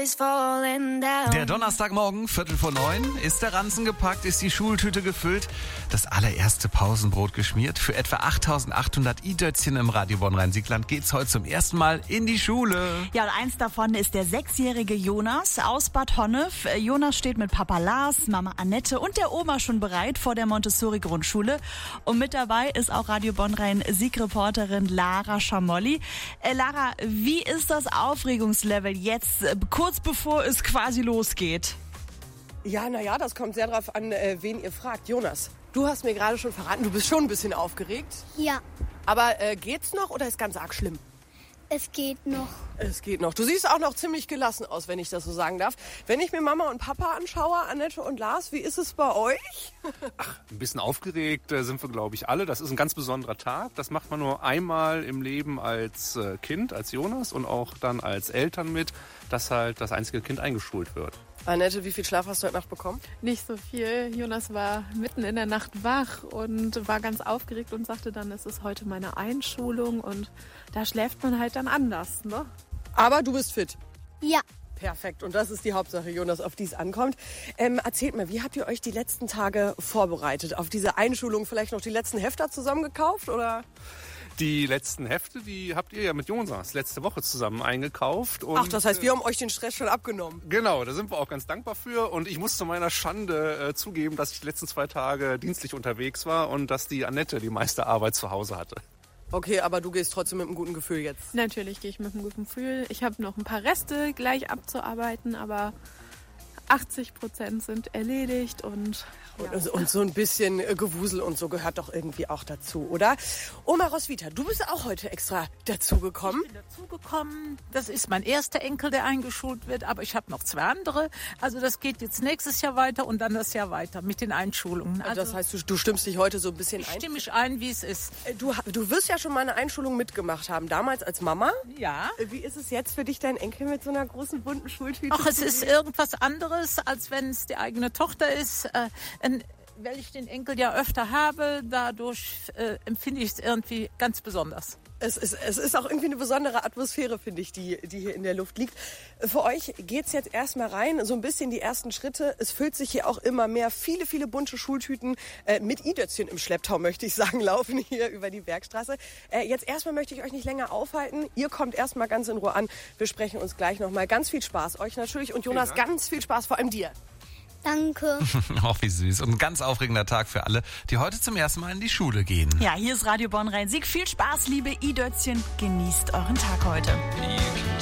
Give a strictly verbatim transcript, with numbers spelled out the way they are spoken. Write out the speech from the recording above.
is falling down. Der Donnerstagmorgen, Viertel vor neun, ist der Ranzen gepackt, ist die Schultüte gefüllt, das allererste Pausenbrot geschmiert. Für etwa achttausendachthundert i-Dötzchen im Radio Bonn-Rhein-Siegland geht's heute zum ersten Mal in die Schule. Ja, und eins davon ist der sechsjährige Jonas aus Bad Honnef. Jonas steht mit Papa Lars, Mama Annette und der Oma schon bereit vor der Montessori-Grundschule. Und mit dabei ist auch Radio Bonn-Rhein-Sieg-Reporterin Lara Schamolli. Äh, Lara, wie ist das Aufregungslevel jetzt, äh, kurz bevor es quasi losgeht? Ja, naja, das kommt sehr drauf an, äh, wen ihr fragt. Jonas, du hast mir gerade schon verraten, du bist schon ein bisschen aufgeregt. Ja, Aber äh, geht's noch oder ist ganz arg schlimm? es geht noch. Es geht noch. Du siehst auch noch ziemlich gelassen aus, wenn ich das so sagen darf. Wenn ich mir Mama und Papa anschaue, Annette und Lars, wie ist es bei euch? Ein bisschen aufgeregt äh, sind wir, glaube ich, alle. Das ist ein ganz besonderer Tag. Das macht man nur einmal im Leben als äh, Kind, als Jonas und auch dann als Eltern mit, dass halt das einzige Kind eingeschult wird. Annette, wie viel Schlaf hast du heute Nacht bekommen? Nicht so viel. Jonas war mitten in der Nacht wach und war ganz aufgeregt und sagte dann, es ist heute meine Einschulung und da schläft man halt dann anders, ne? Aber du bist fit. Ja, Perfekt. Und das ist die Hauptsache, Jonas, auf die es ankommt. Ähm, erzählt mal, wie habt ihr euch die letzten Tage vorbereitet? Auf diese Einschulung vielleicht noch die letzten Hefter zusammengekauft, oder? Die letzten Hefte, die habt ihr ja mit Jonas letzte Woche zusammen eingekauft. Und Ach, das heißt, wir haben euch den Stress schon abgenommen. Genau, da sind wir auch ganz dankbar für. Und ich muss zu meiner Schande äh, zugeben, dass ich die letzten zwei Tage dienstlich unterwegs war und dass die Annette die meiste Arbeit zu Hause hatte. Okay, aber du gehst trotzdem mit einem guten Gefühl jetzt. Natürlich gehe ich mit einem guten Gefühl. Ich habe noch ein paar Reste gleich abzuarbeiten, aber achtzig Prozent sind erledigt und Und, und so ein bisschen äh, Gewusel und so gehört doch irgendwie auch dazu, oder? Oma Roswitha, du bist auch heute extra dazugekommen. Ich bin dazugekommen. Das ist mein erster Enkel, der eingeschult wird, aber ich habe noch zwei andere. Also das geht jetzt nächstes Jahr weiter und dann das Jahr weiter mit den Einschulungen. Also Das heißt, du, du stimmst dich heute so ein bisschen ich ein. stimme mich ein, wie es ist. Äh, Du, du wirst ja schon mal eine Einschulung mitgemacht haben, damals als Mama. Ja. Äh, Wie ist es jetzt für dich, dein Enkel mit so einer großen bunten Schultüte Ach, es zu ist sehen? irgendwas anderes, als wenn es die eigene Tochter ist. Äh, ein, weil ich den Enkel ja öfter habe, dadurch äh, empfinde ich es irgendwie ganz besonders. Es ist, es ist auch irgendwie eine besondere Atmosphäre, finde ich, die, die hier in der Luft liegt. Für euch geht's jetzt erstmal rein, so ein bisschen die ersten Schritte. Es füllt sich hier auch immer mehr. Viele, viele bunte Schultüten äh, mit i-Dötzchen im Schlepptau, möchte ich sagen, laufen hier über die Bergstraße. Äh, jetzt erstmal möchte ich euch nicht länger aufhalten. Ihr kommt erstmal ganz in Ruhe an. Wir sprechen uns gleich nochmal. Ganz viel Spaß euch natürlich. Und Jonas, ganz viel Spaß, vor allem dir. danke. Auch wie süß. Und ein ganz aufregender Tag für alle, die heute zum ersten Mal in die Schule gehen. Ja, hier ist Radio Bonn-Rhein-Sieg. Viel Spaß, liebe i-Dötzchen. Genießt euren Tag heute.